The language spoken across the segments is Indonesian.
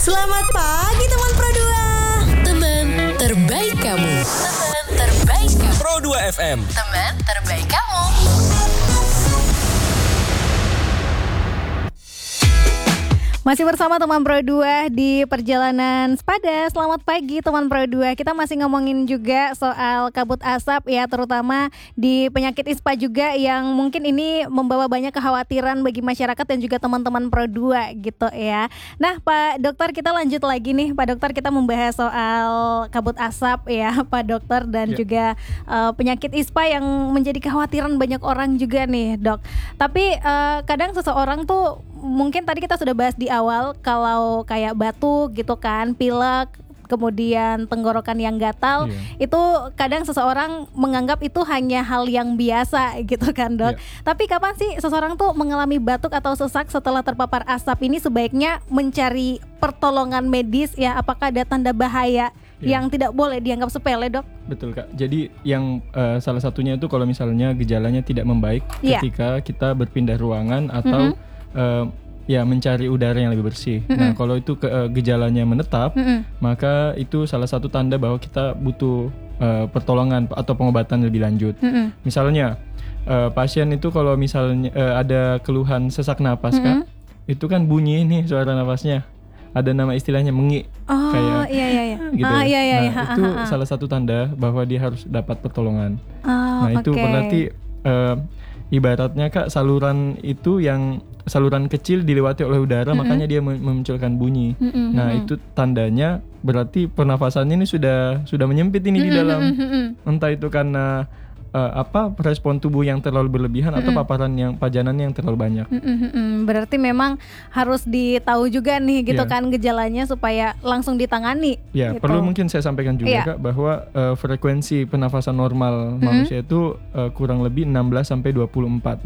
Selamat pagi teman Pro 2. Teman terbaik kamu. Teman terbaik kamu. Pro 2 FM. Teman terbaik kamu. Masih bersama teman Pro 2 di Perjalanan Sepada. Selamat pagi teman Pro 2. Kita masih ngomongin juga soal kabut asap ya, terutama di penyakit ISPA juga yang mungkin ini membawa banyak kekhawatiran bagi masyarakat dan juga teman-teman Pro 2 gitu ya. Nah Pak Dokter, kita lanjut lagi nih Pak Dokter, kita membahas soal kabut asap ya Pak Dokter dan juga penyakit ISPA yang menjadi kekhawatiran banyak orang juga nih Dok. Tapi kadang seseorang tuh mungkin tadi kita sudah bahas di awal, kalau kayak batuk gitu kan, pilek, kemudian tenggorokan yang gatal, itu kadang seseorang menganggap itu hanya hal yang biasa gitu kan Dok. Tapi kapan sih seseorang tuh mengalami batuk atau sesak setelah terpapar asap ini sebaiknya mencari pertolongan medis ya? Apakah ada tanda bahaya yang tidak boleh dianggap sepele Dok? Betul Kak, jadi yang salah satunya itu kalau misalnya gejalanya tidak membaik ketika kita berpindah ruangan atau mencari udara yang lebih bersih. Nah kalau itu gejalanya menetap, maka itu salah satu tanda bahwa kita butuh pertolongan atau pengobatan lebih lanjut. Misalnya pasien itu kalau misalnya ada keluhan sesak napas Kak, itu kan bunyi nih suara napasnya, ada nama istilahnya mengi, kayak gitu. Itu salah satu tanda bahwa dia harus dapat pertolongan. Itu berarti ibaratnya Kak, saluran itu yang saluran kecil dilewati oleh udara, makanya dia memunculkan bunyi. Nah itu tandanya berarti pernafasannya ini sudah menyempit ini di dalam. Entah itu karena respon tubuh yang terlalu berlebihan atau pajanan yang terlalu banyak. Berarti memang harus ditahu juga nih gitu kan gejalanya supaya langsung ditangani. Ya, gitu. Perlu mungkin saya sampaikan juga Kak, bahwa frekuensi pernafasan normal manusia itu kurang lebih 16 sampai 22.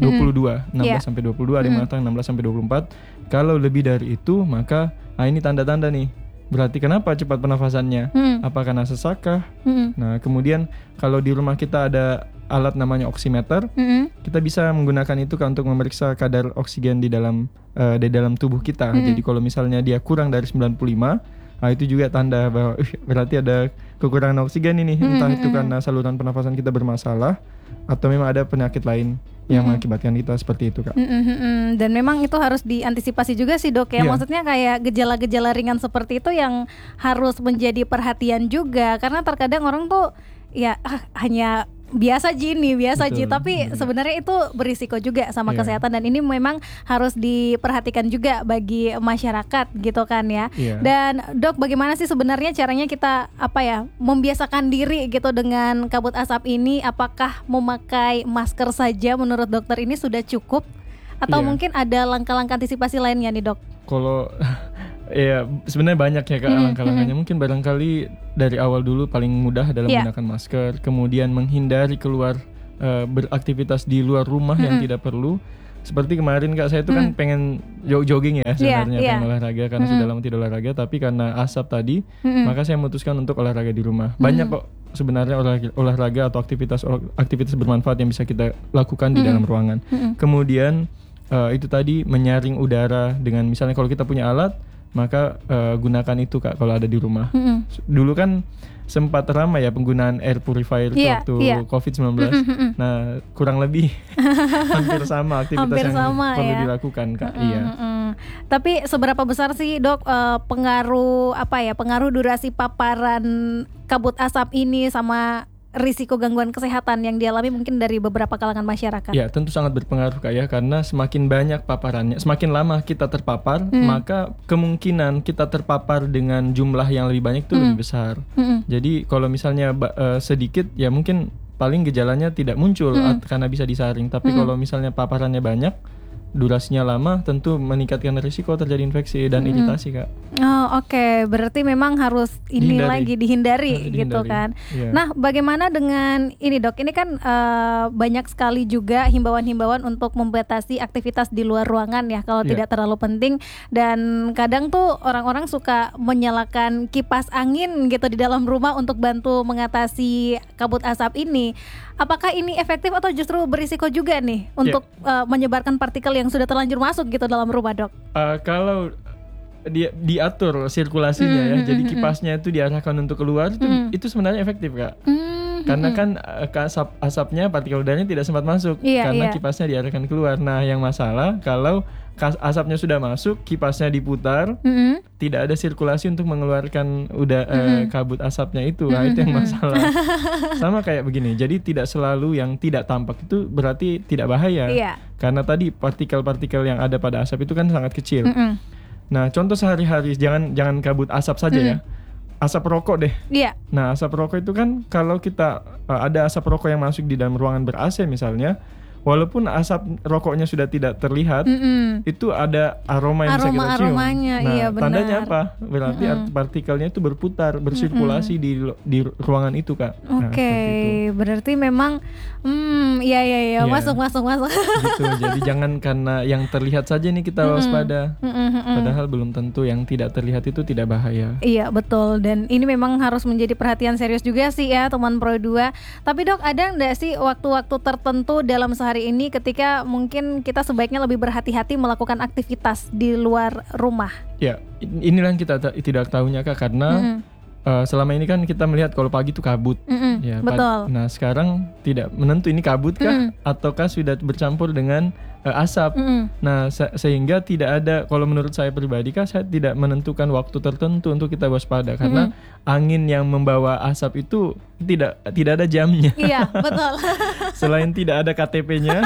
16 sampai 22, ada yang mengatakan 16 sampai 24. Kalau lebih dari itu, maka ini tanda-tanda nih. Berarti kenapa cepat pernafasannya? Apa karena sesak kah? Nah, kemudian kalau di rumah kita ada alat namanya oximeter, kita bisa menggunakan itu untuk memeriksa kadar oksigen di dalam tubuh kita. Jadi kalau misalnya dia kurang dari 95, itu juga tanda bahwa berarti ada kekurangan oksigen ini. Entah itu karena saluran pernafasan kita bermasalah atau memang ada penyakit lain yang mengakibatkan kita seperti itu Kak. Dan memang itu harus diantisipasi juga sih Dok ya. Maksudnya kayak gejala-gejala ringan seperti itu yang harus menjadi perhatian juga, karena terkadang orang tuh ya hanya biasa tapi sebenarnya itu berisiko juga sama kesehatan, dan ini memang harus diperhatikan juga bagi masyarakat gitu kan ya. Dan Dok, bagaimana sih sebenarnya caranya kita membiasakan diri gitu dengan kabut asap ini? Apakah memakai masker saja menurut dokter ini sudah cukup atau mungkin ada langkah-langkah antisipasi lainnya nih Dok? Kalau sebenarnya banyak ya Kak langkah-langkahnya. Mungkin barangkali dari awal dulu paling mudah adalah menggunakan masker, kemudian menghindari keluar beraktivitas di luar rumah yang tidak perlu. Seperti kemarin Kak, saya itu kan pengen jogging ya sebenarnya, pengen olahraga karena sudah lama tidak olahraga, tapi karena asap tadi, maka saya memutuskan untuk olahraga di rumah. Banyak kok sebenarnya olahraga atau aktivitas bermanfaat yang bisa kita lakukan di dalam ruangan. Kemudian itu tadi menyaring udara dengan misalnya kalau kita punya alat, maka gunakan itu Kak kalau ada di rumah. Dulu kan sempat ramai ya penggunaan air purifier waktu COVID-19. Nah kurang lebih hampir sama aktivitas yang perlu dilakukan Kak. Tapi seberapa besar sih Dok pengaruh durasi paparan kabut asap ini sama risiko gangguan kesehatan yang dialami mungkin dari beberapa kalangan masyarakat? Ya, tentu sangat berpengaruh Kak ya, karena semakin banyak paparannya, semakin lama kita terpapar, maka kemungkinan kita terpapar dengan jumlah yang lebih banyak itu lebih besar. Jadi kalau misalnya sedikit ya mungkin paling gejalanya tidak muncul karena bisa disaring, tapi kalau misalnya paparannya banyak, durasinya lama, tentu meningkatkan risiko terjadi infeksi dan iritasi Kak. Oke. Berarti memang harus dihindari gitu kan. Nah, bagaimana dengan ini Dok? Ini kan banyak sekali juga himbauan-himbauan untuk membatasi aktivitas di luar ruangan ya kalau tidak terlalu penting, dan kadang tuh orang-orang suka menyalakan kipas angin gitu di dalam rumah untuk bantu mengatasi kabut asap ini. Apakah ini efektif atau justru berisiko juga nih untuk menyebarkan partikel yang sudah terlanjur masuk gitu dalam rumah Dok? Kalau dia diatur sirkulasinya ya. Jadi kipasnya itu diarahkan untuk keluar itu sebenarnya efektif Kak. Karena kan asapnya partikel udaranya tidak sempat masuk karena kipasnya diarahkan keluar. Nah, yang masalah kalau asapnya sudah masuk, kipasnya diputar, tidak ada sirkulasi untuk mengeluarkan kabut asapnya itu. Nah, itu yang masalah. Sama kayak begini. Jadi tidak selalu yang tidak tampak itu berarti tidak bahaya. Karena tadi partikel-partikel yang ada pada asap itu kan sangat kecil. Nah, contoh sehari-hari jangan kabut asap saja ya. Asap rokok deh. Nah, asap rokok itu kan kalau kita ada asap rokok yang masuk di dalam ruangan ber-AC misalnya, walaupun asap rokoknya sudah tidak terlihat, itu ada aroma yang bisa kita cium. Aromanya, nah, iya benar. tandanya apa? Berarti partikelnya itu berputar, bersirkulasi di ruangan itu Kak. Oke, berarti memang, iya. Masuk. Gitu. Jadi jangan karena yang terlihat saja nih kita waspada. Padahal belum tentu yang tidak terlihat itu tidak bahaya. Iya betul, dan ini memang harus menjadi perhatian serius juga sih ya teman Pro 2. Tapi Dok, ada nggak sih waktu-waktu tertentu dalam sehari ini ketika mungkin kita sebaiknya lebih berhati-hati melakukan aktivitas di luar rumah? Ya, inilah yang kita tidak tahunya Kak, karena selama ini kan kita melihat kalau pagi itu kabut. Ya, betul. Nah, sekarang tidak menentu ini kabut kah ataukah sudah bercampur dengan asap. Nah, sehingga tidak ada, kalau menurut saya pribadi Kak, saya tidak menentukan waktu tertentu untuk kita waspada karena angin yang membawa asap itu tidak ada jamnya. Iya, betul. Selain tidak ada KTP-nya,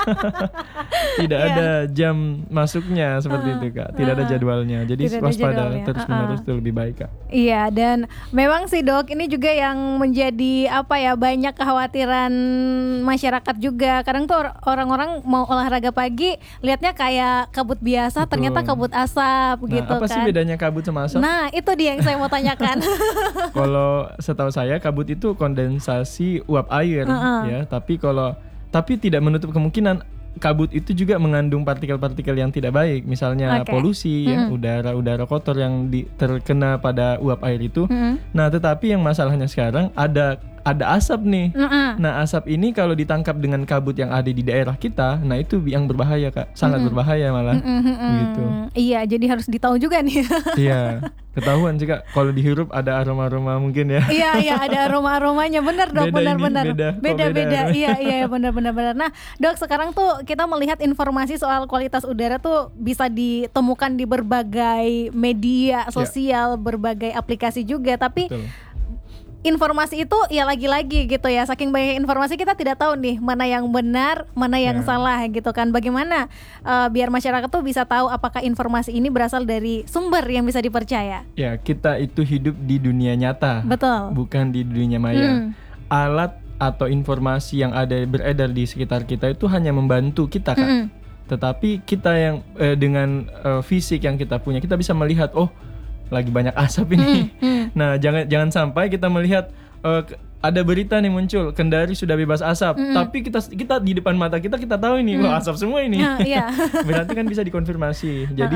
tidak ada jam masuknya seperti itu Kak. Tidak ada jadwalnya. Jadi waspada terus-menerus itu lebih baik Kak. Iya, dan memang sih Dok, ini juga yang menjadi banyak kekhawatiran masyarakat juga. Kadang tuh orang-orang mau olahraga pagi lihatnya kayak kabut biasa. Betul. Ternyata kabut asap gitu kan. Apa sih bedanya kabut sama asap? Nah, itu dia yang saya mau tanyakan. Kalau setahu saya kabut itu kondensasi uap air ya, tapi tidak menutup kemungkinan kabut itu juga mengandung partikel-partikel yang tidak baik, misalnya polusi ya, udara kotor yang terkena pada uap air itu. Nah, tetapi yang masalahnya sekarang ada asap nih. Nah, asap ini kalau ditangkap dengan kabut yang ada di daerah kita, nah itu yang berbahaya Kak, sangat berbahaya malah. Gitu. Iya, jadi harus ditahu juga nih. Iya, ketahuan sih Kak, kalau dihirup ada aroma-aroma mungkin ya. Iya, ada aroma-aromanya, benar Dok, benar. Beda. Iya, benar. Nah, Dok, sekarang tuh kita melihat informasi soal kualitas udara tuh bisa ditemukan di berbagai media sosial, berbagai aplikasi juga, tapi betul. Informasi itu ya lagi-lagi gitu ya, saking banyak informasi kita tidak tahu nih mana yang benar, mana yang salah gitu kan. Bagaimana biar masyarakat tuh bisa tahu apakah informasi ini berasal dari sumber yang bisa dipercaya? Ya, kita itu hidup di dunia nyata. Betul. Bukan di dunia maya. Alat atau informasi yang ada beredar di sekitar kita itu hanya membantu kita Kak. Tetapi kita yang dengan fisik yang kita punya, kita bisa melihat lagi banyak asap ini. Nah, jangan sampai kita melihat ada berita nih muncul, Kendari sudah bebas asap, tapi kita di depan mata kita tahu ini asap semua ini. Berarti kan bisa dikonfirmasi. Jadi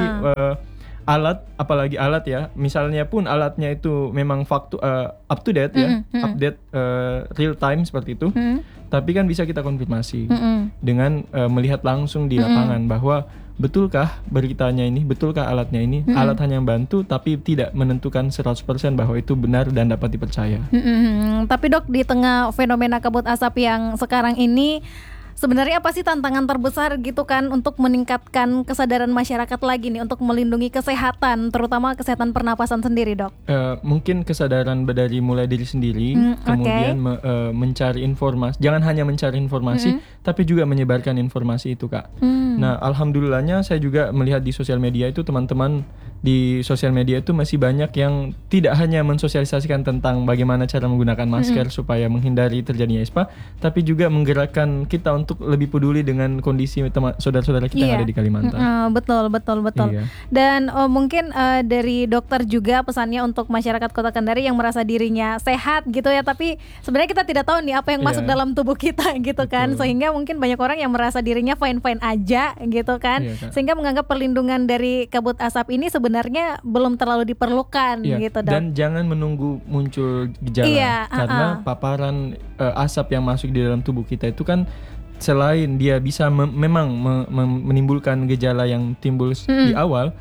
apalagi alat ya, misalnya pun alatnya itu memang up to date ya, update real time seperti itu. Tapi kan bisa kita konfirmasi dengan melihat langsung di lapangan bahwa betulkah beritanya ini, betulkah alatnya ini, alat hanya membantu tapi tidak menentukan 100% bahwa itu benar dan dapat dipercaya. Tapi Dok, di tengah fenomena kabut asap yang sekarang ini, sebenarnya apa sih tantangan terbesar gitu kan untuk meningkatkan kesadaran masyarakat lagi nih untuk melindungi kesehatan, terutama kesehatan pernapasan sendiri Dok? Mungkin kesadaran dari mulai diri sendiri, kemudian mencari informasi, jangan hanya mencari informasi, tapi juga menyebarkan informasi itu Kak. Nah, alhamdulillahnya saya juga melihat di sosial media itu teman-teman di sosial media itu masih banyak yang tidak hanya mensosialisasikan tentang bagaimana cara menggunakan masker supaya menghindari terjadinya ISPA, tapi juga menggerakkan kita untuk lebih peduli dengan kondisi saudara-saudara kita yang ada di Kalimantan. Betul. Iya. Dan mungkin dari dokter juga pesannya untuk masyarakat Kota Kendari yang merasa dirinya sehat gitu ya, tapi sebenarnya kita tidak tahu nih apa yang masuk dalam tubuh kita gitu kan, sehingga mungkin banyak orang yang merasa dirinya fine-fine aja gitu kan, sehingga menganggap perlindungan dari kabut asap ini sebenarnya belum terlalu diperlukan gitu Dok. Dan jangan menunggu muncul gejala karena paparan asap yang masuk di dalam tubuh kita itu kan selain dia bisa memang menimbulkan gejala yang timbul di awal,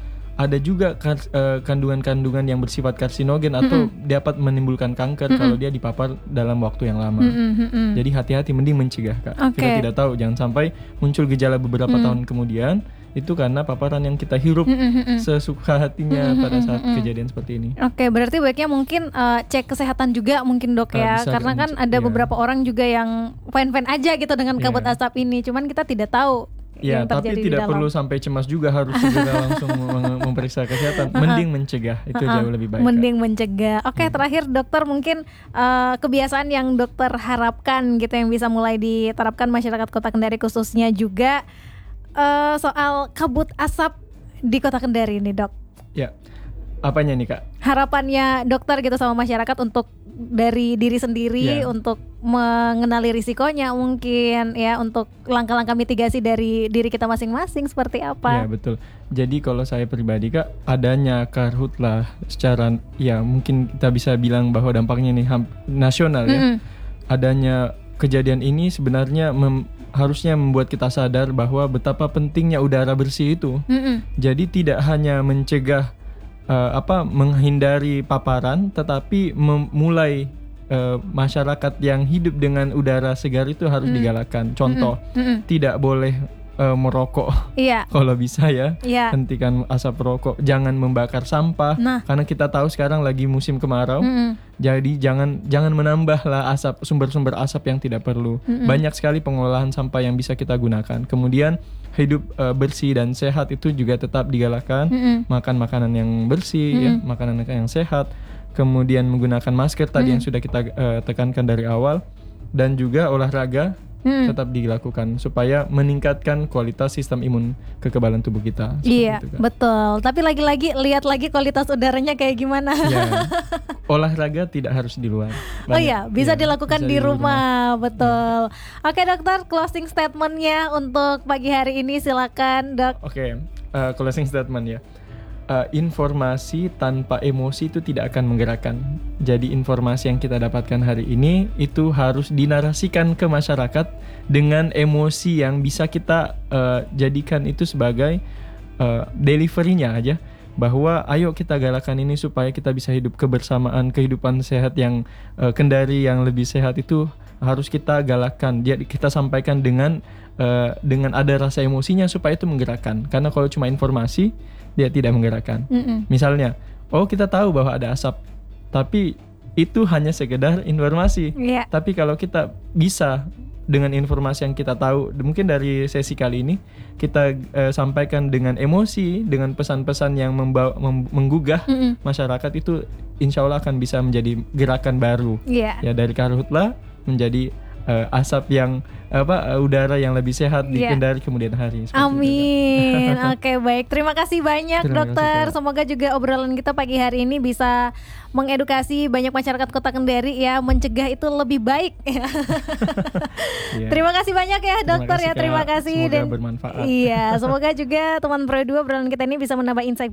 ada juga kandungan-kandungan yang bersifat karsinogen atau dapat menimbulkan kanker kalau dia dipapar dalam waktu yang lama. Jadi hati-hati, mending mencegah, Kak. Kita tidak tahu, jangan sampai muncul gejala beberapa tahun kemudian itu karena paparan yang kita hirup sesuka hatinya pada saat kejadian seperti ini. Oke, berarti baiknya mungkin cek kesehatan juga mungkin, Dok, ya. Karena kan ada beberapa orang juga yang fine-fine aja gitu dengan kabut asap ini, cuman kita tidak tahu. Ya, tapi tidak perlu sampai cemas juga, harus segera langsung memeriksa kesehatan. Mending mencegah, itu jauh lebih baik. Mending mencegah. Oke, terakhir dokter, mungkin kebiasaan yang dokter harapkan gitu yang bisa mulai diterapkan masyarakat Kota Kendari khususnya juga soal kabut asap di Kota Kendari ini, Dok. Ya, apanya nih, Kak? Harapannya dokter gitu sama masyarakat untuk dari diri sendiri, untuk mengenali risikonya mungkin ya, untuk langkah-langkah mitigasi dari diri kita masing-masing seperti apa? Ya, betul. Jadi kalau saya pribadi, Kak, adanya karhutlah secara mungkin kita bisa bilang bahwa dampaknya nih nasional ya. Adanya kejadian ini sebenarnya harusnya membuat kita sadar bahwa betapa pentingnya udara bersih itu. Jadi tidak hanya mencegah menghindari paparan, tetapi memulai masyarakat yang hidup dengan udara segar itu harus digalakkan. Contoh, tidak boleh merokok. Kalau bisa ya, hentikan asap rokok. Jangan membakar sampah, karena kita tahu sekarang lagi musim kemarau. Jadi jangan menambahlah sumber-sumber asap yang tidak perlu. Banyak sekali pengolahan sampah yang bisa kita gunakan. Kemudian hidup bersih dan sehat itu juga tetap digalakkan. Makan makanan yang bersih, makanan yang sehat. Kemudian menggunakan masker tadi yang sudah kita tekankan dari awal, dan juga olahraga tetap dilakukan supaya meningkatkan kualitas sistem imun kekebalan tubuh kita. Iya, betul. Tapi lagi-lagi lihat lagi kualitas udaranya kayak gimana. Ya. Olahraga tidak harus di luar. Bisa dilakukan di rumah. Betul. Oke, dokter, closing statementnya untuk pagi hari ini silakan, Dok. Oke, closing statement ya. Informasi tanpa emosi itu tidak akan menggerakkan. Jadi informasi yang kita dapatkan hari ini itu harus dinarasikan ke masyarakat dengan emosi yang bisa kita jadikan itu sebagai deliverynya aja. Bahwa ayo kita galakan ini supaya kita bisa hidup kebersamaan, kehidupan sehat yang Kendari yang lebih sehat itu harus kita galakkan. Jadi kita sampaikan dengan ada rasa emosinya supaya itu menggerakkan. Karena kalau cuma informasi dia tidak menggerakkan. Misalnya, kita tahu bahwa ada asap, tapi itu hanya sekedar informasi. Tapi kalau kita bisa dengan informasi yang kita tahu, mungkin dari sesi kali ini kita sampaikan dengan emosi, dengan pesan-pesan yang menggugah masyarakat, itu insya Allah akan bisa menjadi gerakan baru. Ya, dari karhutlah menjadi asap yang udara yang lebih sehat di Kendari kemudian hari. Amin. Oke, baik. Terima kasih banyak, dokter. Semoga juga obrolan kita pagi hari ini bisa mengedukasi banyak masyarakat Kota Kendari ya, mencegah itu lebih baik. Terima kasih banyak ya, dokter. Terima kasih, Semoga bermanfaat. Semoga juga teman Pro 2 obrolan kita ini bisa menambah insight